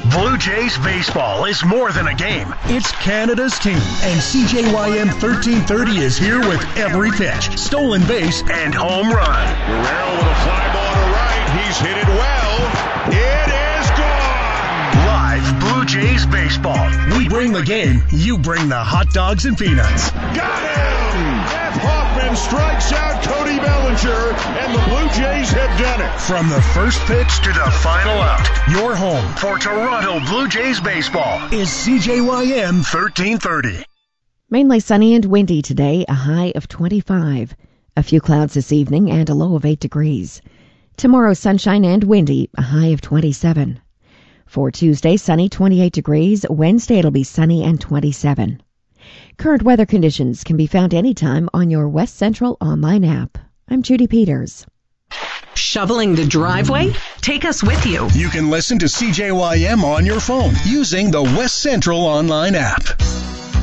Blue Jays baseball is more than a game. It's Canada's team, and CJYM 1330 is here with every pitch, stolen base, and home run. Guerrero with a fly ball to right. He's hit it well. It is gone. Live Blue Jays baseball. We bring the game. You bring the hot dogs and peanuts. Got him! Jeff Hoffman strikes out Cody Bellinger, and the Blue Jays have done it. From the first pitch to the final out, your home for Toronto Blue Jays baseball is CJYM 1330. Mainly sunny and windy today, a high of 25. A few clouds this evening and a low of 8 degrees. Tomorrow, sunshine and windy, a high of 27. For Tuesday, sunny, 28 degrees. Wednesday, it'll be sunny and 27. Current weather conditions can be found anytime on your West Central online app. I'm Judy Peters. Shoveling the driveway? Take us with you. You can listen to CJYM on your phone using the West Central online app.